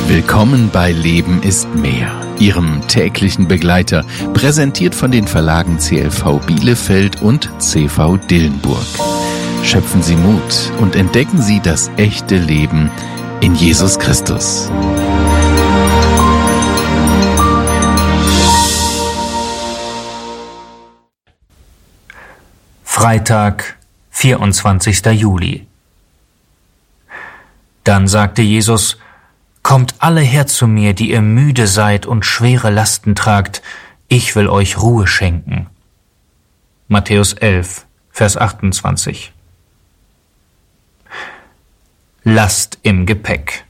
Willkommen bei Leben ist mehr, Ihrem täglichen Begleiter, präsentiert von den Verlagen CLV Bielefeld und CV Dillenburg. Schöpfen Sie Mut und entdecken Sie das echte Leben in Jesus Christus. Freitag, 24. Juli. Dann sagte Jesus: Kommt alle her zu mir, die ihr müde seid und schwere Lasten tragt, ich will euch Ruhe schenken. Matthäus 11, Vers 28. Last im Gepäck.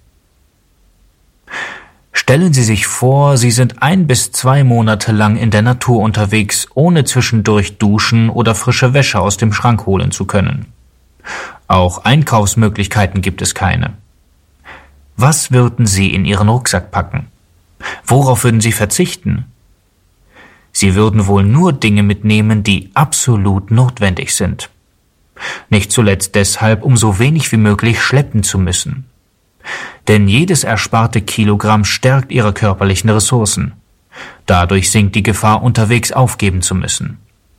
Stellen Sie sich vor, Sie sind 1 bis 2 Monate lang in der Natur unterwegs, ohne zwischendurch duschen oder frische Wäsche aus dem Schrank holen zu können. Auch Einkaufsmöglichkeiten gibt es keine. Was würden Sie in Ihren Rucksack packen? Worauf würden Sie verzichten? Sie würden wohl nur Dinge mitnehmen, die absolut notwendig sind. Nicht zuletzt deshalb, um so wenig wie möglich schleppen zu müssen. Denn jedes ersparte Kilogramm stärkt Ihre körperlichen Ressourcen. Dadurch sinkt die Gefahr, unterwegs aufgeben zu müssen.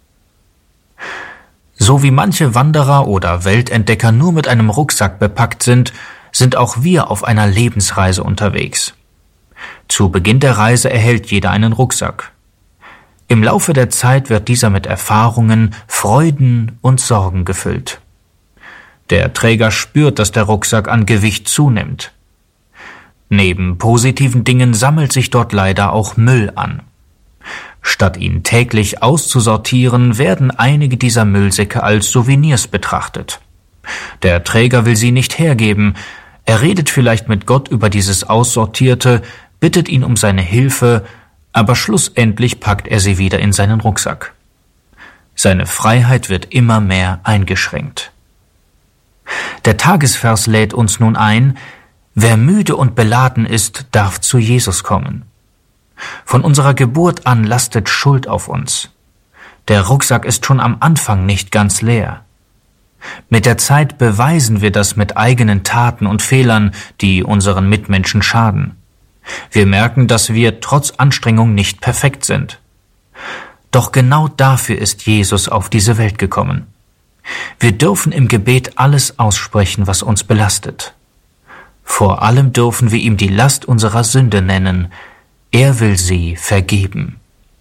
So wie manche Wanderer oder Weltentdecker nur mit einem Rucksack bepackt sind auch wir auf einer Lebensreise unterwegs. Zu Beginn der Reise erhält jeder einen Rucksack. Im Laufe der Zeit wird dieser mit Erfahrungen, Freuden und Sorgen gefüllt. Der Träger spürt, dass der Rucksack an Gewicht zunimmt. Neben positiven Dingen sammelt sich dort leider auch Müll an. Statt ihn täglich auszusortieren, werden einige dieser Müllsäcke als Souvenirs betrachtet. Der Träger will sie nicht hergeben. Er redet vielleicht mit Gott über dieses Aussortierte, bittet ihn um seine Hilfe, aber schlussendlich packt er sie wieder in seinen Rucksack. Seine Freiheit wird immer mehr eingeschränkt. Der Tagesvers lädt uns nun ein: Wer müde und beladen ist, darf zu Jesus kommen. Von unserer Geburt an lastet Schuld auf uns. Der Rucksack ist schon am Anfang nicht ganz leer. Mit der Zeit beweisen wir das mit eigenen Taten und Fehlern, die unseren Mitmenschen schaden. Wir merken, dass wir trotz Anstrengung nicht perfekt sind. Doch genau dafür ist Jesus auf diese Welt gekommen. Wir dürfen im Gebet alles aussprechen, was uns belastet. Vor allem dürfen wir ihm die Last unserer Sünde nennen. Er will sie vergeben.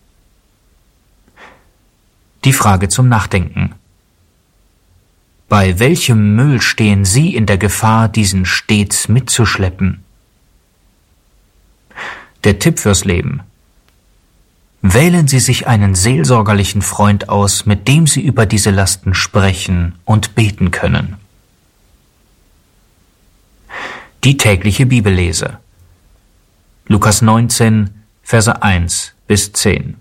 Die Frage zum Nachdenken: Bei welchem Müll stehen Sie in der Gefahr, diesen stets mitzuschleppen? Der Tipp fürs Leben: Wählen Sie sich einen seelsorgerlichen Freund aus, mit dem Sie über diese Lasten sprechen und beten können. Die tägliche Bibellese. Lukas 19, Verse 1 bis 10.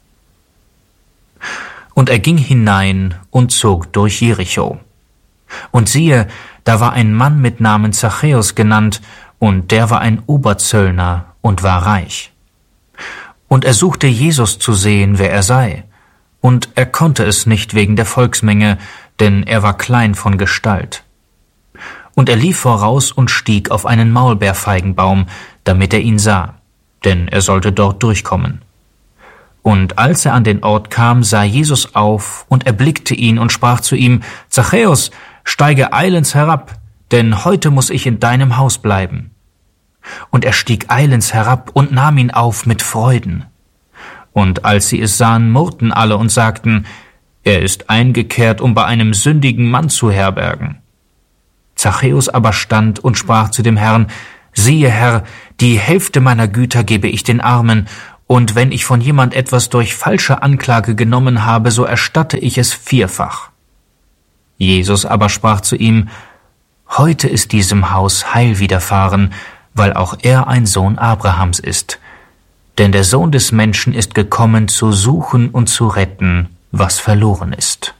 Und er ging hinein und zog durch Jericho. Und siehe, da war ein Mann mit Namen Zachäus genannt, und der war ein Oberzöllner und war reich. Und er suchte Jesus zu sehen, wer er sei, und er konnte es nicht wegen der Volksmenge, denn er war klein von Gestalt. Und er lief voraus und stieg auf einen Maulbeerfeigenbaum, damit er ihn sah, denn er sollte dort durchkommen. Und als er an den Ort kam, sah Jesus auf und erblickte ihn und sprach zu ihm: Zachäus, steige eilends herab, denn heute muss ich in deinem Haus bleiben. Und er stieg eilends herab und nahm ihn auf mit Freuden. Und als sie es sahen, murrten alle und sagten: Er ist eingekehrt, um bei einem sündigen Mann zu herbergen. Zachäus aber stand und sprach zu dem Herrn: Siehe, Herr, die Hälfte meiner Güter gebe ich den Armen, und wenn ich von jemand etwas durch falsche Anklage genommen habe, so erstatte ich es 4-fach. Jesus aber sprach zu ihm: Heute ist diesem Haus Heil widerfahren, weil auch er ein Sohn Abrahams ist. Denn der Sohn des Menschen ist gekommen, zu suchen und zu retten, was verloren ist.